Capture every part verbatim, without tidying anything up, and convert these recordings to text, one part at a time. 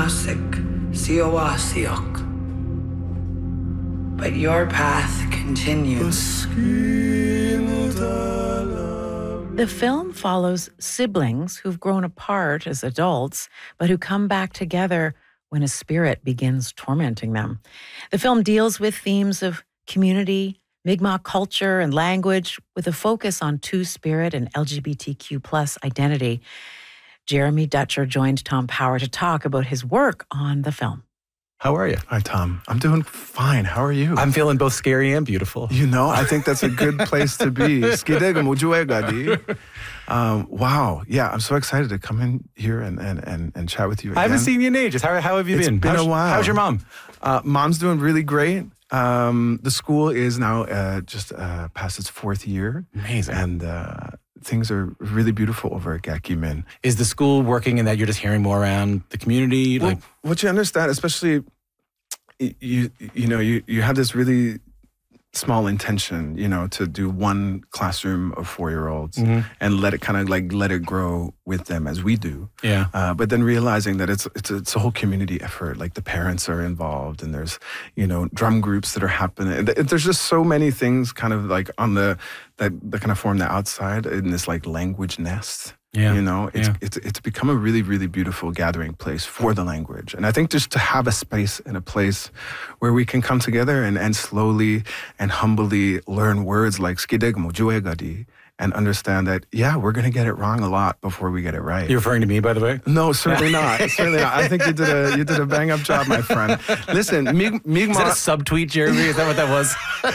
Siosik, Siowa Siok. But your path continues. The film follows siblings who've grown apart as adults, but who come back together when a spirit begins tormenting them. The film deals with themes of community, Mi'kmaq culture, and language, with a focus on Two-Spirit and L G B T Q plus identity. Jeremy Dutcher joined Tom Power to talk about his work on the film. How are you? Hi, Tom. I'm doing fine. How are you? I'm feeling both scary and beautiful. You know, I think that's a good place to be. Um, wow. Yeah, I'm so excited to come in here and, and, and, and chat with you again. I haven't seen you in ages. How, how have you It's been? been how's, a while. How's your mom? Uh, mom's doing really great. Um, the school is now uh, just uh, past its fourth year. Amazing. And uh, things are really beautiful over at Gakimin. Is the school working in that you're just hearing more around the community? Well, like, what you understand, especially, you you know, you, you have this really small intention, you know, to do one classroom of four-year-olds mm-hmm. and let it kind of like let it grow with them as we do. Yeah. Uh, but then realizing that it's it's a, it's a whole community effort. Like the parents are involved, and there's you know drum groups that are happening. There's just so many things kind of like on the that that kind of form the outside in this like language nest. Yeah. You know, it's, yeah. it's it's become a really, really beautiful gathering place for the language. And I think just to have a space and a place where we can come together and, and slowly and humbly learn words like skidegmo, juegadi, and understand that, yeah, we're going to get it wrong a lot before we get it right. You're referring to me, by the way? No, certainly not. Certainly not. I think you did a you did a bang-up job, my friend. Listen, Mig- Mi'kmaq... Is that a subtweet, Jeremy? Is that what that was?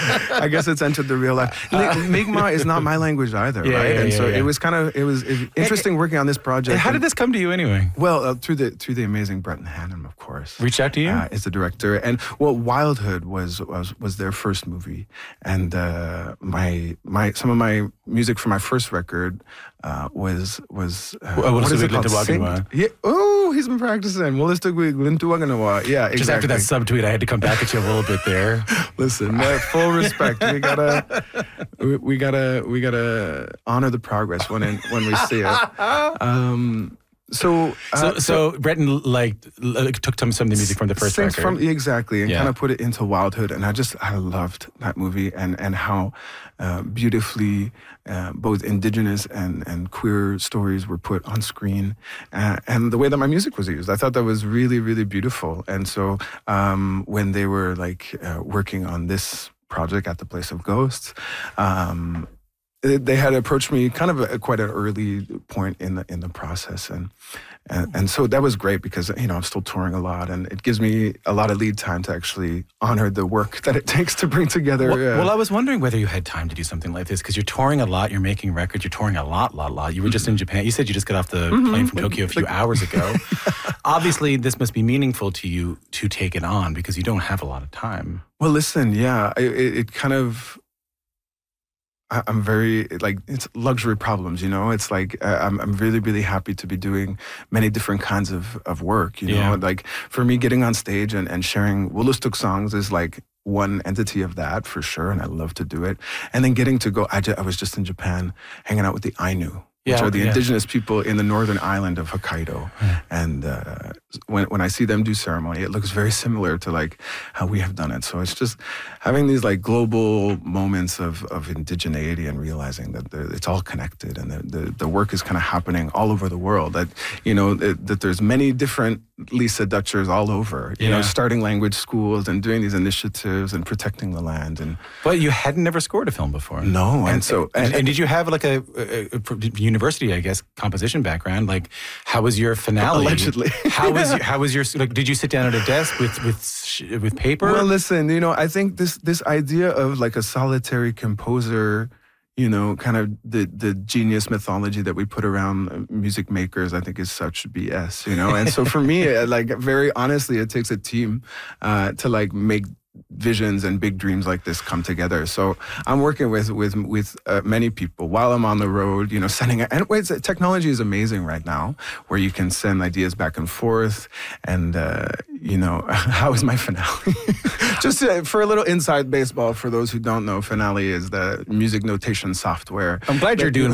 I guess it's entered the real life. Uh, Mi'kmaq is not my language either, yeah, right? Yeah, and yeah, so yeah. it was kind of, it was interesting working on this project. How did this come to you anyway? Well, uh, through the through the amazing Breton Hannum, of course. Reached out to you? Uh, is the director. And well, Wildhood was was, was their first movie. And uh, my my some of my music for my first record uh, was was uh, well, what is it called? Synced? Yeah. Oh, he's been practicing. Well, let's do Lintuaganawa. Yeah, exactly. Just after that subtweet, I had to come back at you a little bit there. Listen, uh, full respect. We gotta we, we gotta we gotta honor the progress when in, when we see it. Um, So, uh, so, so, so Breton like took some some of the music from the first record, from exactly, and yeah. kind of put it into Wildhood, and I just I loved that movie and and how uh, beautifully uh, both indigenous and and queer stories were put on screen, uh, and the way that my music was used, I thought that was really really beautiful. And so um, when they were like uh, working on this project at the Place of Ghosts. Um, They had approached me kind of at quite an early point in the in the process, and, and and so that was great because you know I'm still touring a lot, and it gives me a lot of lead time to actually honor the work that it takes to bring together. Well, uh, well I was wondering whether you had time to do something like this because you're touring a lot, you're making records, you're touring a lot, lot, lot. You were just in Japan. You said you just got off the mm-hmm. plane from Tokyo a few like, hours ago. Obviously, this must be meaningful to you to take it on because you don't have a lot of time. Well, listen, yeah, it, it kind of. I'm very, like, it's luxury problems, you know? It's like, uh, I'm I'm really, really happy to be doing many different kinds of, of work, you know? Yeah. Like, for me, getting on stage and, and sharing Wooloostook songs is like one entity of that, for sure, and I love to do it. And then getting to go, I, just, I was just in Japan hanging out with the Ainu, which yeah, are the yeah. indigenous people in the northern island of Hokkaido. Yeah. And uh, when when I see them do ceremony, it looks very similar to like how we have done it. So it's just having these like global moments of, of indigeneity and realizing that it's all connected and the, the, the work is kind of happening all over the world. That, you know, that, that there's many different Lisa Dutchers all over, you yeah. know, starting language schools and doing these initiatives and protecting the land. And But you hadn't never scored a film before. No. And, and so... And, and, and did you have like a, a, a university, I guess, composition background? Like, how was your finale? Allegedly. how was your, how was your, like, did you sit down at a desk with, with, with paper? Well, listen, you know, I think this, this idea of like a solitary composer, you know, kind of the, the genius mythology that we put around music makers, I think is such B S, you know? And so for me, like, very honestly, it takes a team uh, to like make visions and big dreams like this come together. So I'm working with with with uh, many people while I'm on the road, you know, sending, and wait, technology is amazing right now where you can send ideas back and forth. And, uh, you know, how is my finale? Just uh, for a little inside baseball, for those who don't know, Finale is the music notation software. I'm glad you're doing